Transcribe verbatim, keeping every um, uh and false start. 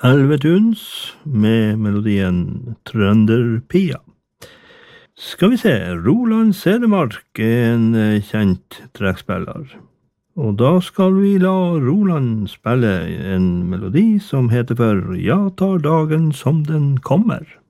Elvetuns med melodien Trønderpia. Skal vi se, Roland Sedemark er en kjent trekkspiller. Og da skal vi la Roland spille en melodi som heter for Ja tar dagen som den kommer.